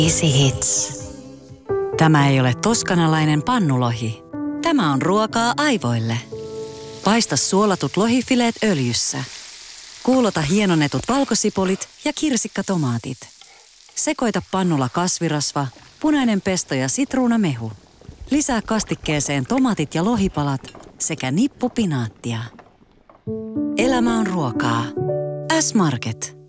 Easy Hits. Tämä ei ole toskanalainen pannulohi. Tämä on ruokaa aivoille. Paista suolatut lohifileet öljyssä. Kuulota hienonnetut valkosipulit ja kirsikkatomaatit. Sekoita pannulla kasvirasva, punainen pesto ja sitruunamehu. Lisää kastikkeeseen tomaatit ja lohipalat sekä nippu pinaattia. Elämä on ruokaa. S-Market.